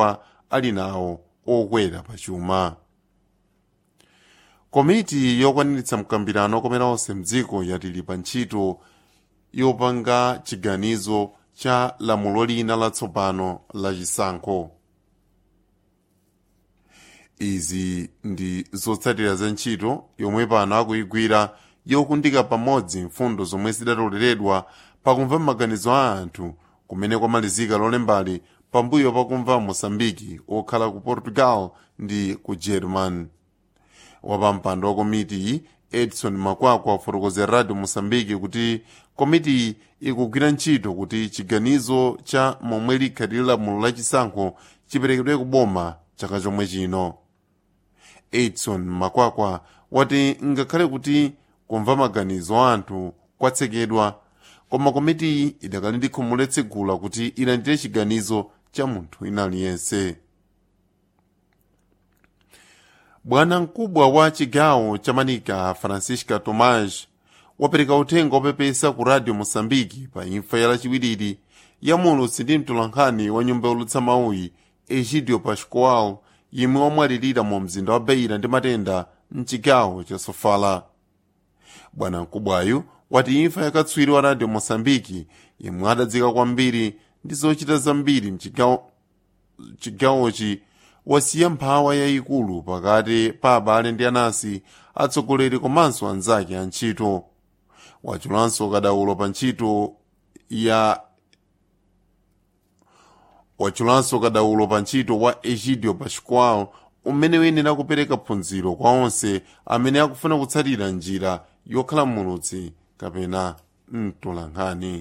chifukwa ali nawo okwera pachuma. Komiti yokwaniritsa mkambirano okomera onse mdziko yatili pa ntchito yopanga chiganizo cha lamulo lina latsopano la chisankho. Izi ndi zotsatira za ntchito yomwe pano akuyigwira yokundika pamodzi mfundo zomwe zidatoleredwa pakumva maganizo a anthu kumene kwamalizika lolembali pambuyo pakumva Mosambiki okhala ku Portugal ndi ku German. Wapampando wa komiti Edson Makwakwa wafotokozera Radio Mosambiki kuti komiti ikugwira ntchito kuti chiganizo cha momwe likhalire lamulo lachisankho chiperekedwe kuboma chaka chomwe chino. Edson Makwakwa wati ngakhale kuti kumva maganizo a anthu kwatsekedwa, koma komiti idakali ndi khomo lotsegula kuti ilandire chiganizo cha munthu wina aliyense. Bwana mkubwa wa chigawo cha Manika Francisca Tomás wapereka uthenga opepesa ku Radio Mosambiki pa imfa ya lachiwiri ya mulutsi ndi mtolankhani wa nyumba yolutsa mauyi Egidio Pascoal yemwe wamwalirira mu mzinda wa Beira ndi matenda mchigawo cha Sofala. Bwana mkubwayu wati imfa yakatswiri wa Radio Mosambiki yemwe adadzika kwambiri ndi zochita zambiri mchigawochi wasiya mphawa yayikulu pakati pa abale ndi anansi, atsogoleri komanso anzake a ntchito. Wachulanso kadaulo pa ntchito wa Egidio Pascoal umene uyenera kupereka phunziro kwa onse amene akufuna kutsatira njira yokhala mulutsi kapena mtolankhani.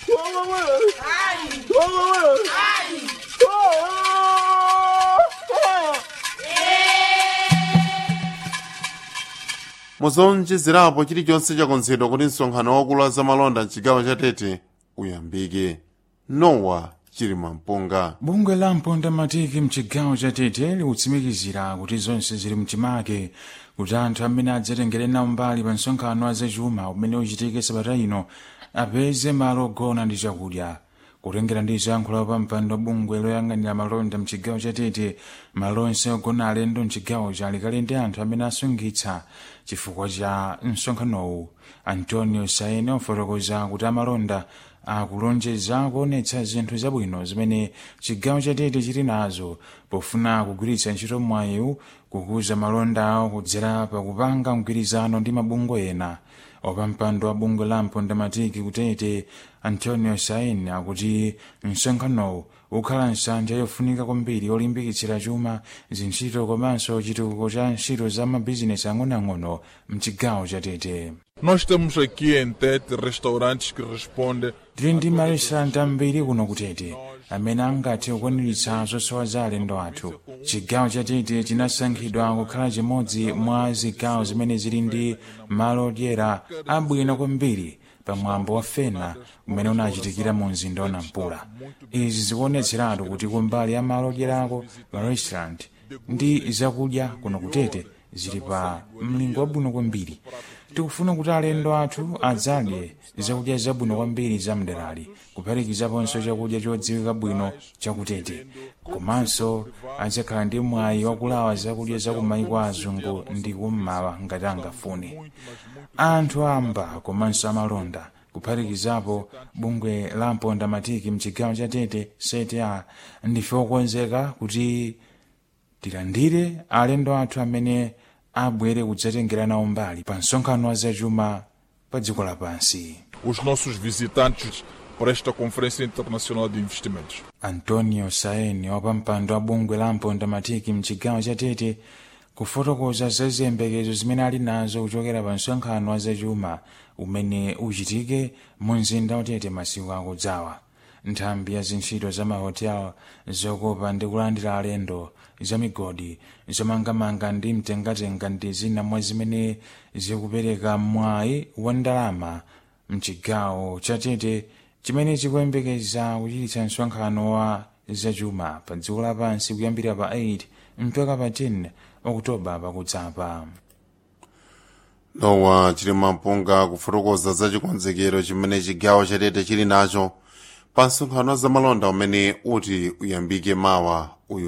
Muzonjezerapo chilichonse chakonzedwa kuti msonkhano wakulu wa zamalonda mchigawo cha Tete uyambike. Nowa Chilima Mpunga. Bungwe la mponda matiki mchigawo cha Tete likutsimikizira kuti zonse zili mchimake kuti anthu amene adzatengere nawo mbali pa msonkhano wa zachuma umene uchitike sabata ino apeze malo ogona ndi chakudya. Kutengera ndi zoyankhula pa mpando wa bungwe loyang'anira malonda mchigawo cha Tete, malo onse ogona alendo mchigawo chalikali ndi anthu amene asungitsa chifukwa cha msonkhanowu. Antonio Saene wafotokoza kuti amalonda akulonjeza kuonetsa zinthu zabwino zimene chigawo cha Tete chili nazo pofuna kugwiritsa ntchito mwayi kukuza malonda awo kudzera pakupanga mgwirizano ndi mabungwe ena. Wapampando wa bungwe la mponda matiki ku Tete, Antonio Saene akuti msonkhanowu ukhala nsanja yofunika kwambiri yolimbikitsira chuma, zintchito komanso chitukuko cha ntchito za mabizinesi ang'onoang'ono mchigawo cha Tete. Nós temos aqui em Tete restaurantes que respondem. Tili ndi marestaurant ambiri kuno ku Tete amene angathe kukwaniritsa zosowa za alendo athu. Chigawo cha Tete chinasankhidwa kukhala chimodzi mwa zigawo zimene zili ndi malo odyera abwino kwambiri pamwambo wa Fena umene unachitikira mu mzinda wa Nampula. Izi zikuonetseratu kuti kumbali ya malo odyerako marestaurant ndi zakudya kuno ku Tete zili pa mlingo wabwino kwambiri. Tikufuna kuti alendo athu adzadye zakudya zabwino kwambiri za mderali, kuphatikizaponso chakudya chodziwika bwino cha ku Tete, komanso adzakhala ndi mwayi wakulawa zakudya za kumayiko azungu ndi kummawa ngati angafune. Anthu amba komanso amalonda kuphatikizapo bungwe la mponda matiki mchigawo cha Tete CTA ndife okonzeka kuti tilandire alendo athu amene abwere kudzatengera nawo mbali pa msonkhano wa zachuma pa dziko lapansi. Os nossos visitantes para esta Conferência Internacional de Investimentos. Antonio Saene wapampando wa bungwe la mponda matiki mchigawo cha Tete kufotokoza za ziyembekezo zimene ali nazo kuchokera pa msonkhano wa zachuma umene uchitike mu mzinda wa Tete masiku akudzawa. Nthambi ya zintchito za mahotel zokopa ndi kulandira alendo, za migodi, zomangamanga ndi mtengatenga ndi zina mwa zimene zikupereka mwayi wa ndalama mchigawo cha Tete chimene chikuyembekeza kuchititsa msonkhano wa zachuma pa dziko lapansi kuyambira pa 8 mpaka pa 10 Oktoba pakudzapa. Nowa Chilima Mpunga kufotokoza za chikonzekero chimene chigawo cha Tete chili nacho pa msonkhano wa zamalonda umene uti uyambike mawa uyu